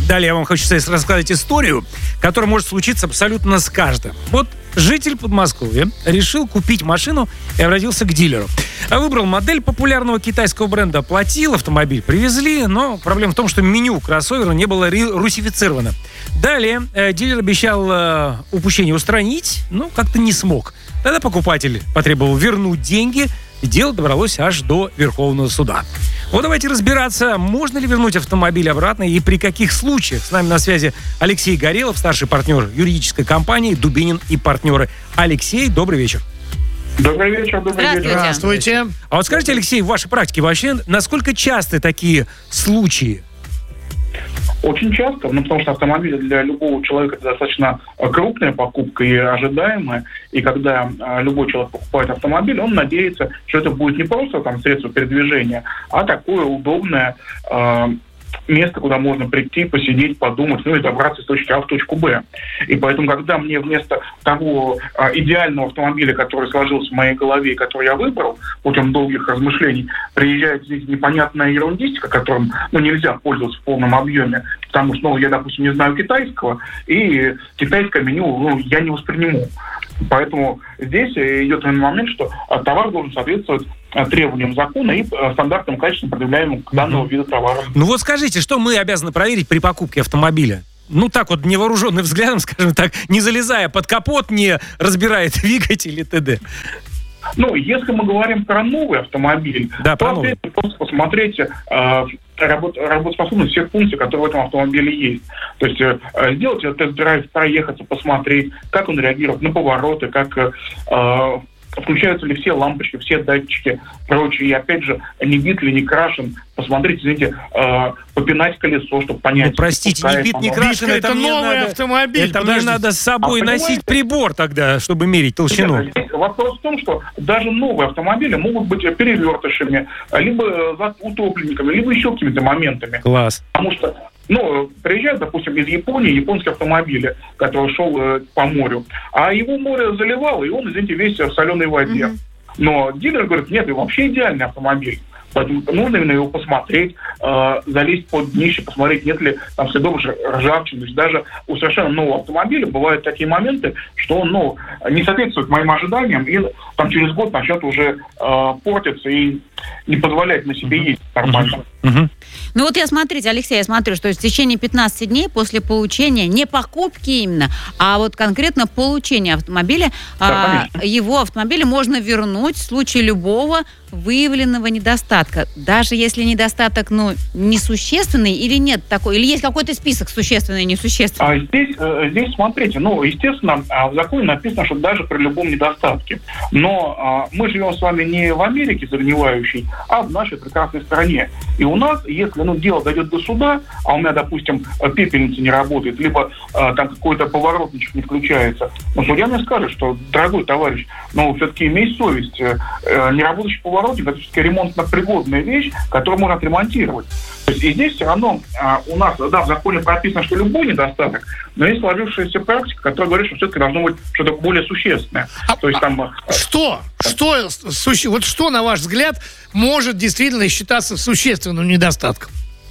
Далее я вам хочу рассказать историю, которая может случиться абсолютно с каждым. Вот житель Подмосковья решил купить машину и обратился к дилеру. Выбрал модель популярного китайского бренда, оплатил, автомобиль привезли, но проблема в том, что меню кроссовера не было русифицировано. Далее дилер обещал упущение устранить, но как-то не смог. Тогда покупатель потребовал вернуть деньги, и дело добралось аж до Верховного суда. Вот давайте разбираться, можно ли вернуть автомобиль обратно и при каких случаях. С нами на связи Алексей Горелов, старший партнер юридической компании «Дубинин и партнеры». Алексей, добрый вечер. Добрый вечер, Здравствуйте. А вот скажите, Алексей, в вашей практике вообще, насколько часто такие случаи? Очень часто, потому что автомобиль для любого человека это достаточно крупная покупка и ожидаемая. И когда любой человек покупает автомобиль, он надеется, что это будет не просто там средство передвижения, а такое удобное место, куда можно прийти, посидеть, подумать, и добраться с точки А в точку Б. И поэтому, когда мне вместо того идеального автомобиля, который сложился в моей голове, и который я выбрал путем долгих размышлений, приезжает здесь непонятная ерундистика, которым нельзя пользоваться в полном объеме, потому что я, допустим, не знаю китайского, и китайское меню я не восприниму. Поэтому здесь идет момент, что товар должен соответствовать требованиям закона и стандартным качествам, предъявляемым к данному виду товара. Ну вот скажите, что мы обязаны проверить при покупке автомобиля? Ну так вот, невооруженным взглядом, скажем так, не залезая под капот, не разбирая двигатель и т.д. Если мы говорим про новый автомобиль, то просто посмотрите работоспособность всех функций, которые в этом автомобиле есть. То есть сделать тест-драйв, проехаться, посмотреть, как он реагирует на повороты, как включаются ли все лампочки, все датчики, прочее. И опять же, не бит ли, не крашен. Посмотрите, извините, попинать колесо, чтобы понять. Простите, не бит, не крашен, это новый автомобиль. Это мне надо с собой носить прибор тогда, чтобы мерить толщину. Вопрос в том, что даже новые автомобили могут быть перевертышами, либо утопленниками, либо еще какими-то моментами. Класс. Потому что приезжают, допустим, из Японии японский автомобиль, который шел по морю, а его море заливало, и он, извините, весь в соленой воде. Но дилер говорит, нет, это вообще идеальный автомобиль. Поэтому нужно именно его посмотреть, залезть под днище, посмотреть, нет ли там следов ржавчины. То есть даже у совершенно нового автомобиля бывают такие моменты, что он не соответствует моим ожиданиям, и там через год начнет уже портиться и не позволять на себе ездить нормально. Смотрите, Алексей, я смотрю, что в течение 15 дней после получения, не покупки именно, а вот конкретно получения автомобиля, его автомобиля можно вернуть в случае любого выявленного недостатка. Даже если недостаток, несущественный или нет такой, или есть какой-то список существенный и несущественный? Здесь смотрите, естественно, в законе написано, что даже при любом недостатке. Но мы живем с вами не в Америке загнивающей, а в нашей прекрасной стране. И у нас, если дело дойдет до суда, а у меня, допустим, пепельница не работает, либо там какой-то поворотничек не включается, судья мне скажет, что, дорогой товарищ, все-таки имей совесть, неработающий поворотник — это все-таки ремонтно-пригодная вещь, которую можно отремонтировать. То есть и здесь все равно у нас, в законе прописано, что любой недостаток, но есть сложившаяся практика, которая говорит, что все-таки должно быть что-то более существенное. То есть там... Что, на ваш взгляд, может действительно считаться существенным недостатком?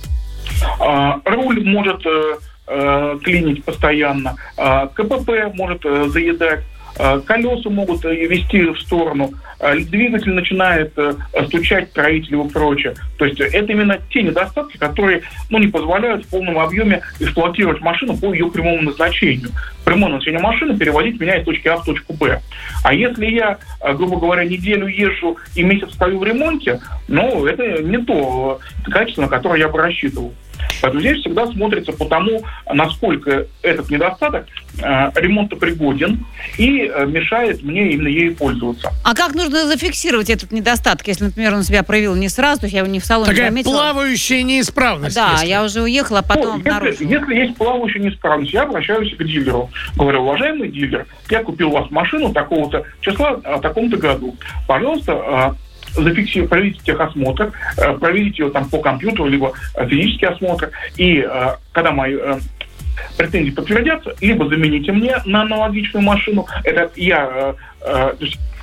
Руль может клинить постоянно, КПП может заедать, колеса могут вести в сторону, двигатель начинает стучать, троить и прочее. То есть это именно те недостатки, которые не позволяют в полном объеме эксплуатировать машину по ее прямому назначению. Прямое назначение машины — перевозить меня из точки А в точку Б. А если я, грубо говоря, неделю езжу и месяц стою в ремонте, это не то качество, на которое я бы рассчитывал. Поэтому здесь всегда смотрится по тому, насколько этот недостаток ремонтопригоден и мешает мне именно ею пользоваться. А как нужно зафиксировать этот недостаток, если, например, он себя проявил не сразу, то есть я его не в салоне заметила? Такая плавающая неисправность. Да, я уже уехала, а потом обнаружила. Если есть плавающая неисправность, я обращаюсь к дилеру. Говорю, уважаемый дилер, я купил у вас машину такого-то числа, в таком-то году. Пожалуйста, проведите техосмотр, проведите его там по компьютеру, либо физический осмотр, и когда мои претензии подтвердятся, либо замените мне на аналогичную машину. Это я, то есть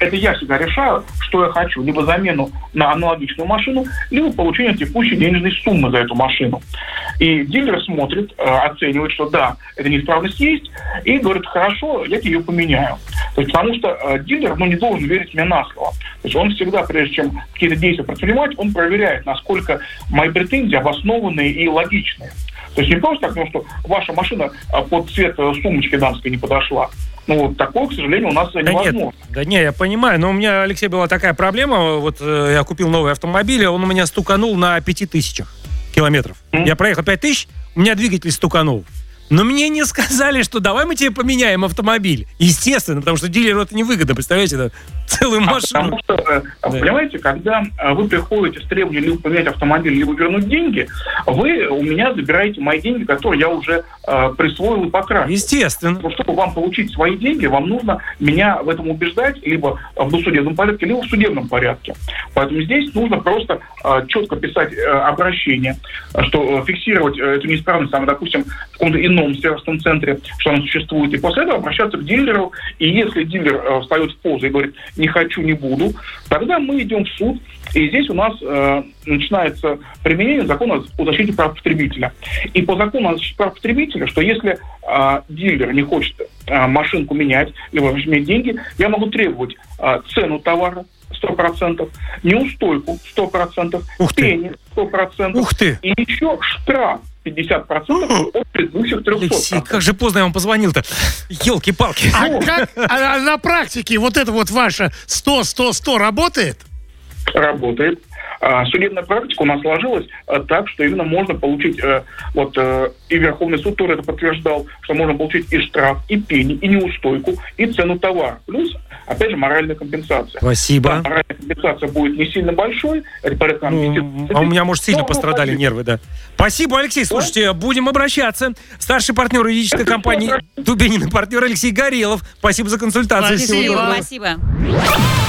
это я всегда решаю, что я хочу. Либо замену на аналогичную машину, либо получение текущей денежной суммы за эту машину. И дилер смотрит, оценивает, что да, эта неисправность есть, и говорит, хорошо, я тебе ее поменяю. То есть, потому что дилер не должен верить мне на слово. То есть он всегда, прежде чем какие-то действия предпринимать, он проверяет, насколько мои претензии обоснованные и логичные. То есть не просто так, потому что ваша машина под цвет сумочки дамской не подошла. Такое, к сожалению, у нас невозможно. Нет, я понимаю, но у меня, Алексей, была такая проблема. Вот я купил новый автомобиль, он у меня стуканул на 5000 километров. Я проехал 5000, у меня двигатель стуканул. Но мне не сказали, что давай мы тебе поменяем автомобиль. Естественно, потому что дилеру это невыгодно, представляете, это целую машину. Потому что, понимаете, когда вы приходите с требованием либо поменять автомобиль, либо вернуть деньги, вы у меня забираете мои деньги, которые я уже присвоил и потратил. Естественно. Но чтобы вам получить свои деньги, вам нужно меня в этом убеждать либо в досудебном порядке, либо в судебном порядке. Поэтому здесь нужно просто четко писать обращение, что фиксировать эту неисправность, допустим, в каком-то ином сервисном центре, что она существует, и после этого обращаться к дилеру, и если дилер встает в позу и говорит «не хочу, не буду», тогда мы идем в суд, и здесь у нас начинается применение закона о защите прав потребителя. И по закону о защите прав потребителя, что если дилер не хочет машинку менять, либо возьмет деньги, я могу требовать цену товара 100%, неустойку 100%, пени 100%, и еще штраф 50% от предыдущих 300%. Алексей, как же поздно я вам позвонил-то. Елки-палки. А на практике вот это вот ваше 100-100-100 работает? Работает. Судебная практика у нас сложилась так, что именно можно получить, и Верховный суд тоже это подтверждал, что можно получить и штраф, и пени, и неустойку, и цену товара. Плюс, опять же, моральная компенсация. Спасибо. Да, моральная компенсация будет не сильно большой, это порядка... А у меня, может, сильно пострадали нервы, да. Спасибо, Алексей. Слушайте, будем обращаться. Старший партнер юридической компании Дубинин и партнер Алексей Горелов. Спасибо за консультацию. Спасибо.